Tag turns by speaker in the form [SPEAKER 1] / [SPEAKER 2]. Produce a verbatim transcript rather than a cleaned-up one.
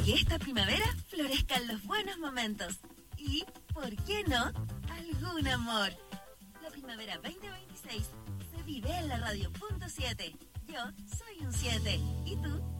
[SPEAKER 1] que esta primavera florezcan los buenos momentos. Y, ¿por qué no?, algún amor. La primavera veinte veintiséis se vive en la radio punto siete. Yo soy un siete. ¿Y tú?